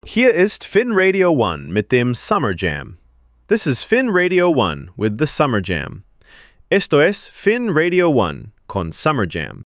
Hier ist Finn Radio One mit dem Summer Jam. This is Finn Radio One with the Summer Jam. Esto es Finn Radio One con Summer Jam.